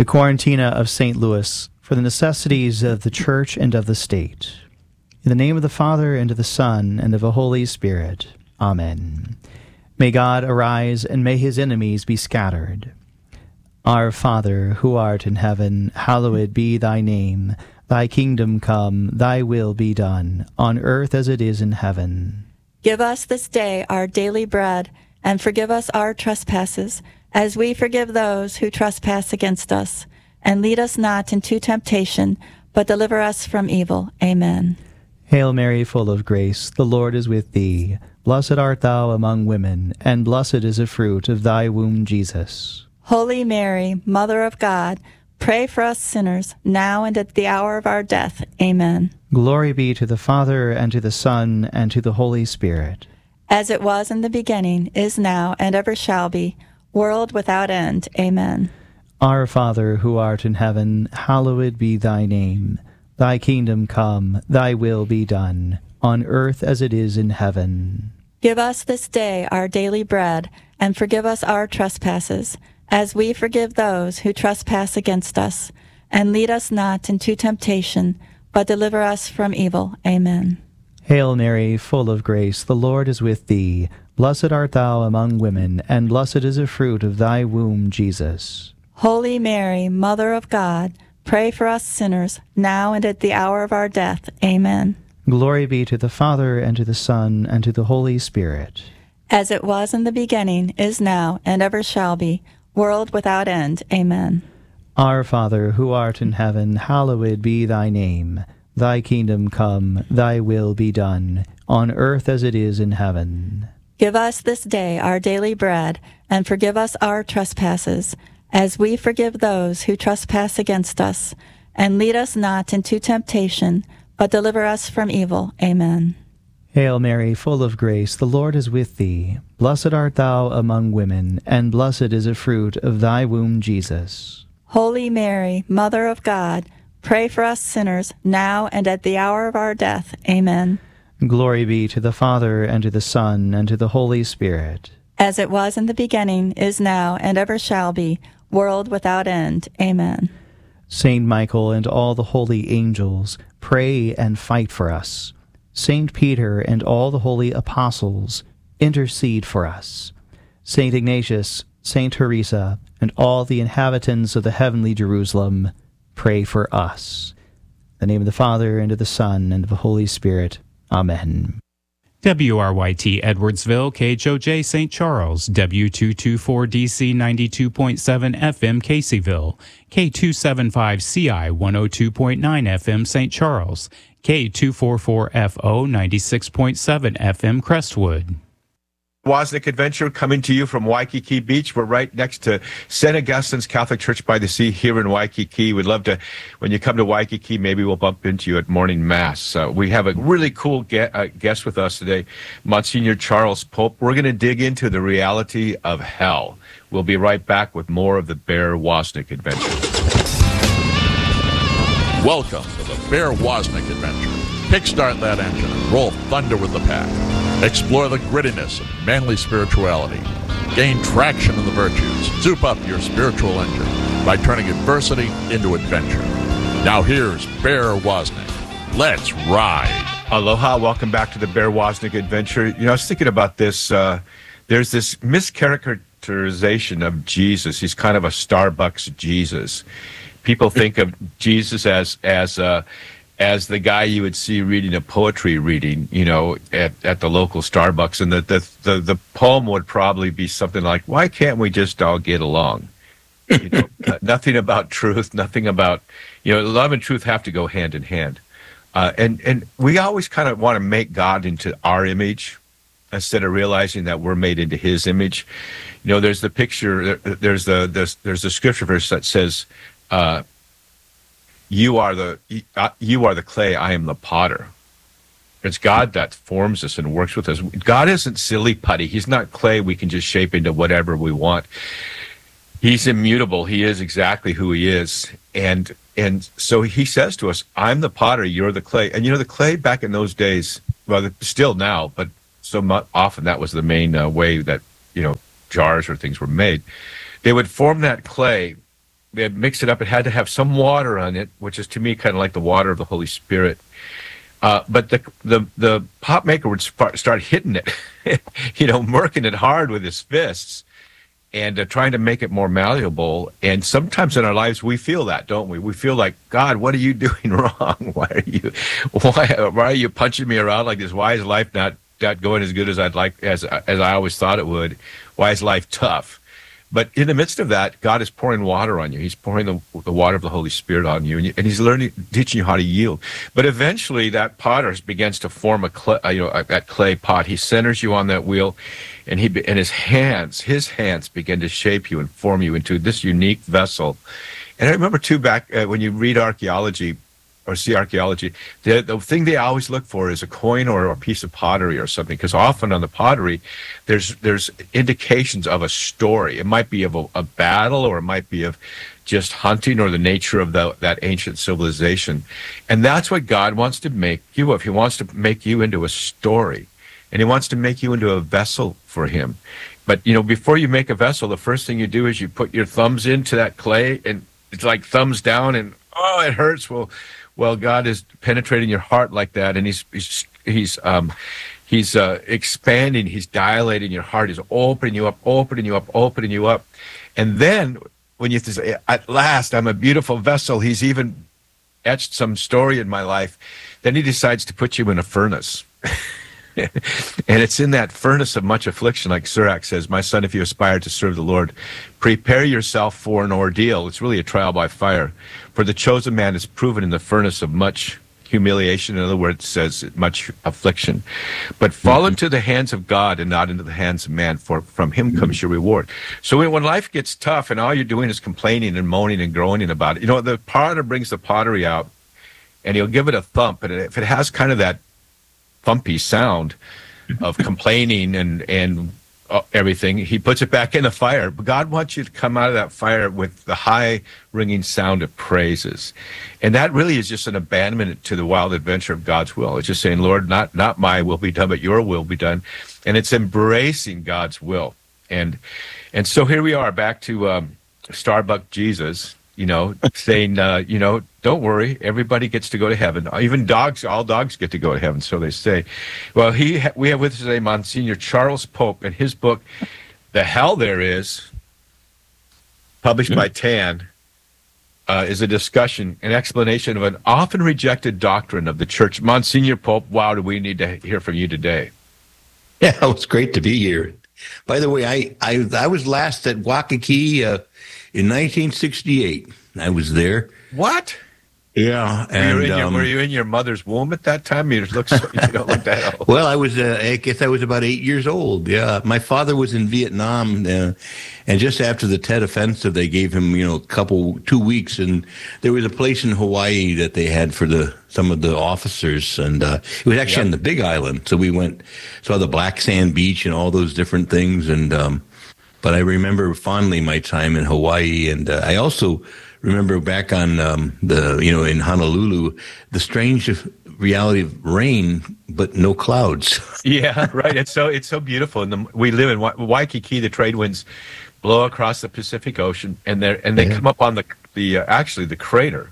Quarantina of St. Louis, for the necessities of the Church and of the State. In the name of the Father, and of the Son, and of the Holy Spirit. Amen. May God arise, and may his enemies be scattered. Our Father, who art in heaven, hallowed be thy name. Thy kingdom come, thy will be done, on earth as it is in heaven. Give us this day our daily bread, and forgive us our trespasses, as we forgive those who trespass against us. And lead us not into temptation, but deliver us from evil. Amen. Hail Mary, full of grace, the Lord is with thee. Blessed art thou among women, and blessed is the fruit of thy womb, Jesus. Holy Mary, Mother of God, pray for us sinners, now and at the hour of our death. Amen. Glory be to the Father, and to the Son, and to the Holy Spirit. As it was in the beginning, is now, and ever shall be, world without end. Amen. Our Father, who art in heaven, hallowed be thy name. Thy kingdom come, thy will be done, on earth as it is in heaven. Give us this day our daily bread, and forgive us our trespasses, as we forgive those who trespass against us. And lead us not into temptation, but deliver us from evil. Amen. Hail Mary, full of grace, the Lord is with thee. Blessed art thou among women, and blessed is the fruit of thy womb, Jesus. Holy Mary, Mother of God, pray for us sinners, now and at the hour of our death. Amen. Glory be to the Father, and to the Son, and to the Holy Spirit. As it was in the beginning, is now, and ever shall be, world without end. Amen. Our Father, who art in heaven, hallowed be thy name. Thy kingdom come, thy will be done, on earth as it is in heaven. Give us this day our daily bread, and forgive us our trespasses, as we forgive those who trespass against us. And lead us not into temptation, but deliver us from evil. Amen. Hail Mary, full of grace, the Lord is with thee. Blessed art thou among women, and blessed is the fruit of thy womb, Jesus. Holy Mary, Mother of God, pray for us sinners, now and at the hour of our death. Amen. Glory be to the Father, and to the Son, and to the Holy Spirit. As it was in the beginning, is now, and ever shall be, world without end. Amen. Saint Michael and all the holy angels, pray and fight for us. Saint Peter and all the holy apostles, intercede for us. Saint Ignatius, Saint Teresa, and all the inhabitants of the heavenly Jerusalem, pray for us. In the name of the Father, and of the Son, and of the Holy Spirit. Amen. WRYT Edwardsville, KHOJ St. Charles, W224DC 92.7 FM Caseyville, K275CI 102.9 FM St. Charles, K244FO 96.7 FM Crestwood. Wozniak Adventure coming to you from Waikiki Beach. We're right next to St. Augustine's Catholic Church by the Sea here in Waikiki. We'd love to, when you come to Waikiki, maybe we'll bump into you at morning mass. We have a really cool guest with us today, Monsignor Charles Pope. We're going to dig into the reality of hell. We'll be right back with more of the Bear Wozniak Adventure. Welcome to the Bear Wozniak Adventure. Kickstart that engine and roll thunder with the pack. Explore the grittiness of manly spirituality. Gain traction in the virtues. Soup up your spiritual engine by turning adversity into adventure. Now here's Bear Wozniak. Let's ride. Aloha. Welcome back to the Bear Wozniak Adventure. You know, I was thinking about this. There's this mischaracterization of Jesus. He's kind of a Starbucks Jesus. People think of Jesus as the guy you would see reading a poetry reading, you know, at the local Starbucks, and the poem would probably be something like, "Why can't we just all get along?" You know, nothing about truth, nothing about, you know, love and truth have to go hand in hand, and we always kind of want to make God into our image instead of realizing that we're made into His image. You know, there's the picture, there's the scripture verse that says, You are the clay, I am the potter. It's God that forms us and works with us. God isn't silly putty. He's not clay we can just shape into whatever we want. He's immutable. He is exactly who He is. And so He says to us, I'm the potter, you're the clay. And you know, the clay back in those days, well, still now, but so often that was the main way that, you know, jars or things were made. They would form that clay they mixed it up. It had to have some water on it, which is to me kind of like the water of the Holy Spirit. But the pot maker would start hitting it, murking it hard with his fists, and trying to make it more malleable. And sometimes in our lives we feel that, don't we? We feel like, God, what are you doing wrong? Why are you punching me around like this? Why is life not going as good as I'd like, as I always thought it would? Why is life tough? But in the midst of that, God is pouring water on you. He's pouring the water of the Holy Spirit on you, and He's teaching you how to yield. But eventually, that potter begins to form that clay pot. He centers you on that wheel, and his hands begin to shape you and form you into this unique vessel. And I remember too, back when you read archaeology or see archaeology, the thing they always look for is a coin or a piece of pottery or something, because often on the pottery, there's indications of a story. It might be of a battle, or it might be of just hunting, or the nature of that ancient civilization. And that's what God wants to make you of. He wants to make you into a story, and He wants to make you into a vessel for Him. But, before you make a vessel, the first thing you do is you put your thumbs into that clay, and it's like thumbs down, and it hurts. Well, God is penetrating your heart like that, and He's expanding, He's dilating your heart, He's opening you up. And then when you say, at last, I'm a beautiful vessel, He's even etched some story in my life, then He decides to put you in a furnace. And it's in that furnace of much affliction, like Sirach says, my son, if you aspire to serve the Lord, prepare yourself for an ordeal. It's really a trial by fire. For the chosen man is proven in the furnace of much humiliation. In other words, it says much affliction. But fall into the hands of God and not into the hands of man, for from Him comes your reward. So when life gets tough and all you're doing is complaining and moaning and groaning about it, the potter brings the pottery out and he'll give it a thump. And if it has kind of that thumpy sound of complaining and everything, he puts it back in the fire. But God wants you to come out of that fire with the high ringing sound of praises. And that really is just an abandonment to the wild adventure of God's will. It's just saying, Lord, not my will be done, but your will be done. And it's embracing God's will. And so here we are back to Starbuck Jesus, saying, don't worry, everybody gets to go to heaven. Even dogs, all dogs get to go to heaven, so they say. Well, we have with us today Monsignor Charles Pope, and his book, The Hell There Is, published by TAN, is a discussion, an explanation of an often rejected doctrine of the church. Monsignor Pope, wow, do we need to hear from you today? Yeah, it's great to be here. By the way, I was last at Waikiki in 1968. I was there. What? Yeah, and were you in your mother's womb at that time? You don't look that old. Well, I was. I guess I was about 8 years old. Yeah, my father was in Vietnam, and just after the Tet Offensive, they gave him 2 weeks, and there was a place in Hawaii that they had for some of the officers, and it was actually on the Big Island. So we saw the Black Sand Beach and all those different things, and but I remember fondly my time in Hawaii, and I also remember back on in Honolulu, the strange reality of rain but no clouds. Yeah, right. It's so beautiful, and we live in Waikiki. The trade winds blow across the Pacific Ocean, and they come up on the crater.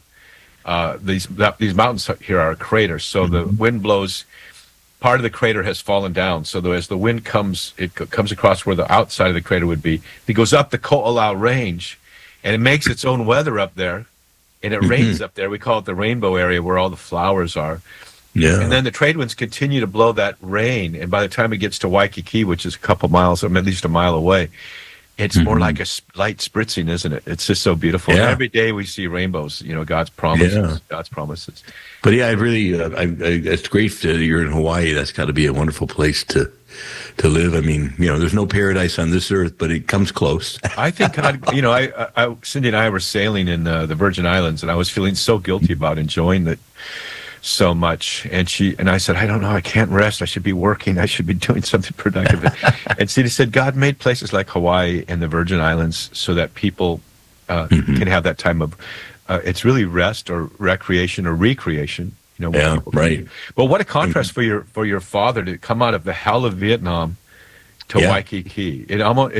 These mountains here are a crater, so the wind blows. Part of the crater has fallen down, so as the wind comes, it comes across where the outside of the crater would be. It goes up the Ko'olau Range, and it makes its own weather up there, and it rains up there. We call it the rainbow area where all the flowers are. Yeah. And then the trade winds continue to blow that rain, and by the time it gets to Waikiki, which is a couple miles, or at least a mile away, it's more like a light spritzing, isn't it? It's just so beautiful. Yeah. Every day we see rainbows, God's promises. Yeah. God's promises. But yeah, I really, it's great that you're in Hawaii. That's got to be a wonderful place to live. I mean, there's no paradise on this earth, but it comes close. I think God, Cindy and I were sailing in the Virgin Islands, and I was feeling so guilty about enjoying it so much. And I said, I don't know, I can't rest. I should be working. I should be doing something productive. And Cindy said, God made places like Hawaii and the Virgin Islands so that people can have that time of, it's really rest or recreation or recreation. Yeah, right. Well, what a contrast for your father to come out of the hell of Vietnam to Waikiki. It